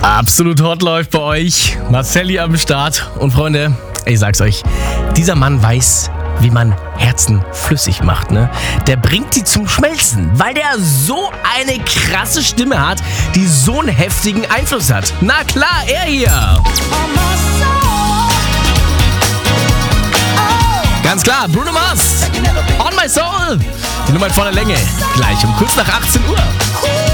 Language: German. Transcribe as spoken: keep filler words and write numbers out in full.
Absolut hot läuft bei euch. Marcelli am Start. Und Freunde, ich sag's euch, dieser Mann weiß, wie man Herzen flüssig macht, ne? Der bringt die zum Schmelzen, weil der so eine krasse Stimme hat, die so einen heftigen Einfluss hat. Na klar, er hier. Ganz klar, Bruno Mars. On My Soul. Die Nummer in voller Länge. Gleich um kurz nach achtzehn Uhr.